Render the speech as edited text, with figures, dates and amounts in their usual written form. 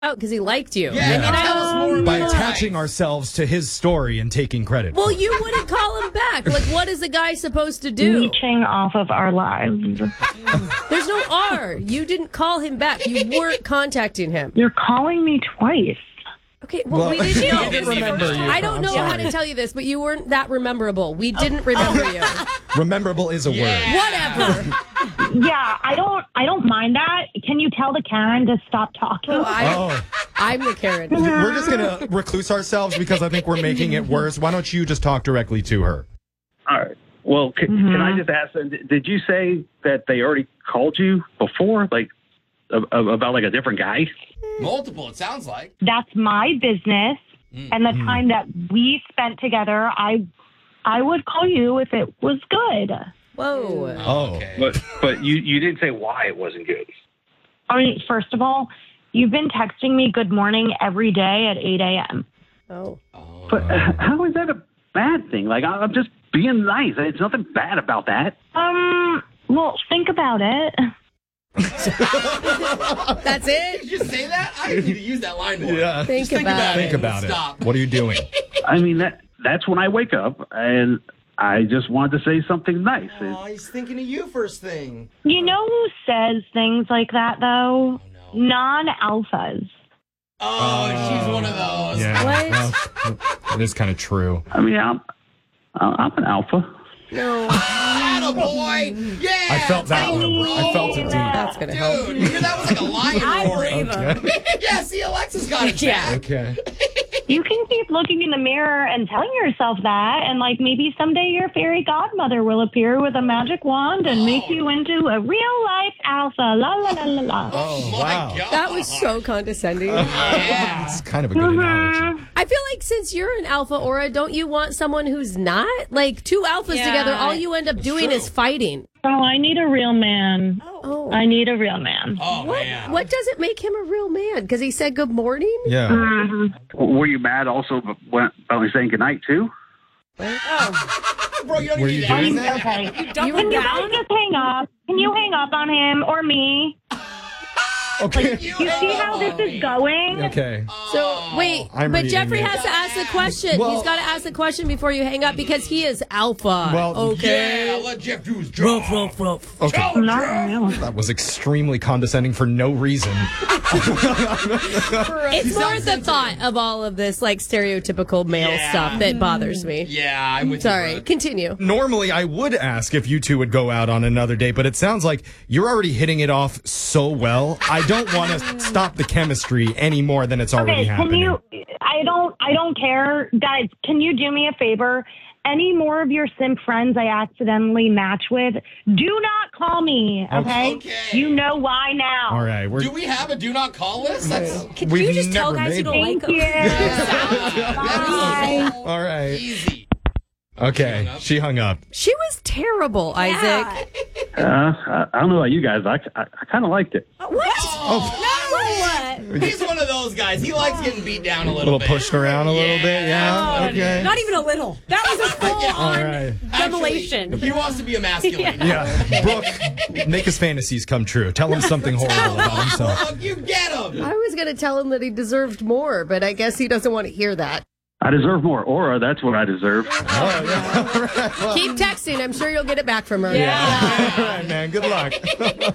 Oh, because he liked you. Yeah, tell us more By about attaching ourselves to his story and taking credit. Well, for it. you wouldn't call him back. Like, what is a guy supposed to do? Leeching off of our lives. There's no R. You didn't call him back. You weren't contacting him. You're calling me twice. Okay, well, we didn't know. I didn't remember you. I don't know how to tell you this, but you weren't that rememberable. We didn't remember you. Rememberable is a word. Whatever. Yeah, I don't mind that. Can you tell the Karen to stop talking? I'm the Karen. We're just going to recluse ourselves because I think we're making it worse. Why don't you just talk directly to her? All right. Well, can I just ask, did you say that they already called you before, like, about, like, a different guy? multiple, it sounds like. That's my business. And the time that we spent together, I would call you if it was good. Whoa. Oh. Okay. But you didn't say why it wasn't good. I mean, first of all, you've been texting me good morning every day at 8 a.m. Oh. But how is that a bad thing? Like, I'm just being nice. It's nothing bad about that. Well, think about it. That's it? Did you say that? I need to use that line more. Yeah. Think Just about Think about it. Stop. What are you doing? I mean, that's when I wake up, and I just wanted to say something nice. Oh, he's thinking of you first thing. You know who says things like that, though? Non-alphas. Oh, she's one of those. Yeah. What? Well, it is kind of true. I mean, I'm an alpha. No. Attaboy. Yeah. I felt that tell one. her, bro. I felt it deep. That's going to help. Dude, that was like a lion I roaring. believe him. Yeah, see, Alexa's got it Yeah. back. Okay. You can keep looking in the mirror and telling yourself that, and like maybe someday your fairy godmother will appear with a magic wand and make you into a real life alpha. La la la la la. Oh, My wow. God. That was so condescending. Yeah. It's kind of a good analogy. I feel like since you're an alpha, Aura, don't you want someone who's not? Like, two alphas together, all you end up doing is fighting. Oh, I need a real man. Oh. I need a real man. Oh, man. What does it make him a real man? Because he said good morning? Yeah. Were you mad also about me saying goodnight, too? Bro, you don't Were need you to doing ask that? Okay. Can you guys just hang up? Can you hang up on him or me? Okay. You see how this is going? Okay. So, wait, I'm but reading Jeffrey it. has to ask the question. Well- He's got to ask the question before you hang up because he is alpha. Well, okay. Yeah, let Jeff do his job. Okay. Not really. That was extremely condescending for no reason. It's more the thought of all of this, like, stereotypical male stuff that bothers me. Yeah, I'm with Sorry, you, Brooke. continue. Normally, I would ask if you two would go out on another date, but it sounds like you're already hitting it off so well. I don't want to stop the chemistry any more than it's already Okay, can happening. you? I don't care, guys. Can you do me a favor? Any more of your simp friends I accidentally match with, do not call me. Okay? Okay. You know why now. All right. Do we have a do not call list? That's Can We've you just tell never guys you made don't one. like Thank them? you. Bye. All right. easy. Okay. She hung up. She was terrible, Isaac. I don't know about you guys. I kind of liked it. What? He's one of those guys. He likes getting beat down a A little little bit. pushed around a little bit. Yeah. Okay. Not even a little. That was a All full-on right. demolition. He wants to be emasculated. Yeah. Brooke, make his fantasies come true. Tell him something horrible about himself. Look, you get him. I was going to tell him that he deserved more, but I guess he doesn't want to hear that. I deserve more aura. That's what I deserve. Keep texting. I'm sure you'll get it back from her. All right, man. Good luck.